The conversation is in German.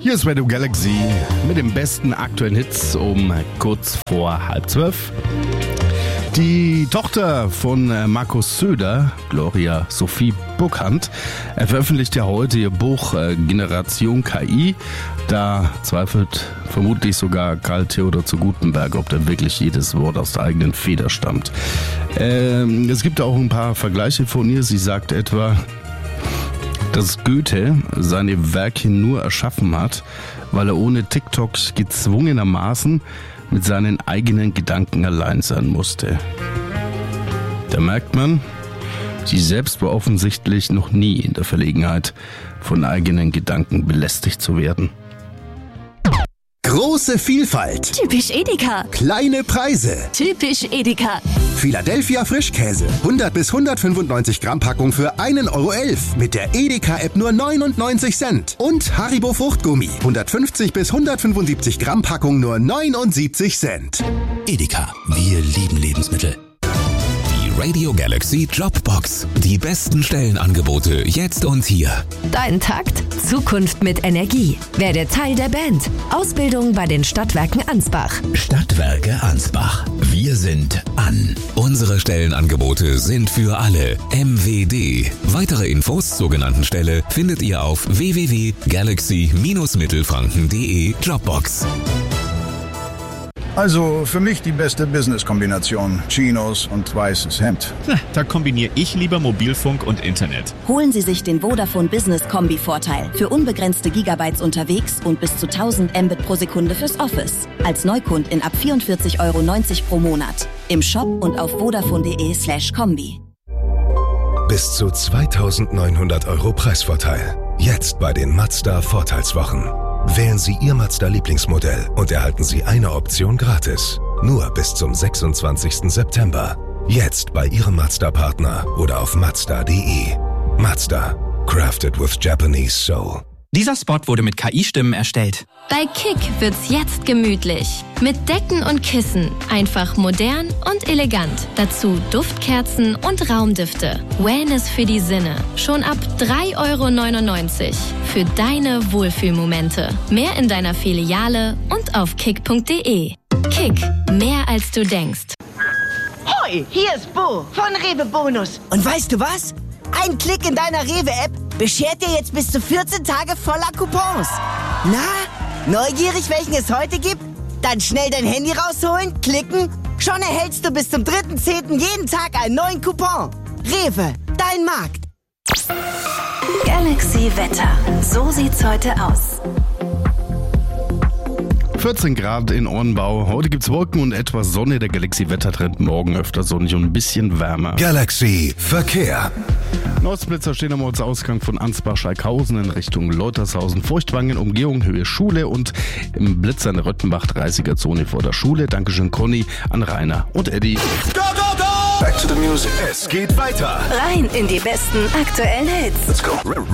Hier ist Radio Galaxy mit den besten aktuellen Hits um kurz vor 11:30. Die Tochter von Markus Söder, Gloria Sophie Burkhardt, veröffentlicht ja heute ihr Buch Generation KI. Da zweifelt vermutlich sogar Karl Theodor zu Gutenberg, ob da wirklich jedes Wort aus der eigenen Feder stammt. Es gibt auch ein paar Vergleiche von ihr. Sie sagt etwa, dass Goethe seine Werke nur erschaffen hat, weil er ohne TikTok gezwungenermaßen mit seinen eigenen Gedanken allein sein musste. Da merkt man, sie selbst war offensichtlich noch nie in der Verlegenheit, von eigenen Gedanken belästigt zu werden. Große Vielfalt. Typisch Edeka. Kleine Preise. Typisch Edeka. Philadelphia Frischkäse. 100 bis 195 Gramm Packung für 1,11 € mit der Edeka-App nur 99 Cent. Und Haribo Fruchtgummi. 150 bis 175 Gramm Packung nur 79 Cent. Edeka, wir lieben Lebensmittel. Die Radio Galaxy Jobbox. Die besten Stellenangebote jetzt und hier. Dein Takt? Zukunft mit Energie. Werde Teil der Band. Ausbildung bei den Stadtwerken Ansbach. Stadtwerke Ansbach. Wir sind an. Unsere Stellenangebote sind für alle. MWD. Weitere Infos zur genannten Stelle findet ihr auf www.galaxy-mittelfranken.de Jobbox. Also für mich die beste Business-Kombination. Chinos und weißes Hemd. Da kombiniere ich lieber Mobilfunk und Internet. Holen Sie sich den Vodafone Business Kombi-Vorteil. Für unbegrenzte Gigabytes unterwegs und bis zu 1000 Mbit pro Sekunde fürs Office. Als Neukundin ab 44,90 € pro Monat. Im Shop und auf vodafone.de/kombi. Bis zu 2.900 € Preisvorteil. Jetzt bei den Mazda Vorteilswochen. Wählen Sie Ihr Mazda-Lieblingsmodell und erhalten Sie eine Option gratis. Nur bis zum 26. September. Jetzt bei Ihrem Mazda-Partner oder auf Mazda.de. Mazda. Crafted with Japanese Soul. Dieser Spot wurde mit KI-Stimmen erstellt. Bei Kick wird's jetzt gemütlich. Mit Decken und Kissen. Einfach modern und elegant. Dazu Duftkerzen und Raumdüfte. Wellness für die Sinne. Schon ab 3,99 € für deine Wohlfühlmomente. Mehr in deiner Filiale und auf kick.de. Kick. Mehr als du denkst. Hoi, hier ist Bo von Rewe Bonus. Und weißt du was? Ein Klick in deiner Rewe-App beschert dir jetzt bis zu 14 Tage voller Coupons. Na, neugierig, welchen es heute gibt? Dann schnell dein Handy rausholen, klicken. Schon erhältst du bis zum 3.10. jeden Tag einen neuen Coupon. Rewe, dein Markt. Galaxy Wetter. So sieht's heute aus. 14 Grad in Ornbau. Heute gibt's Wolken und etwas Sonne. Der Galaxy-Wettertrend morgen öfter sonnig und ein bisschen wärmer. Galaxy Verkehr. Ostblitzer stehen am Ortsausgang von Ansbach-Schalkhausen in Richtung Leutershausen, Feuchtwangen, Umgehung, Höhe Schule und im Blitzer in der Röttenbach 30er Zone vor der Schule. Dankeschön Conny, an Rainer und Eddie. Go, go, go! Back to the music. Es geht weiter. Rein in die besten aktuellen Hits. Let's go.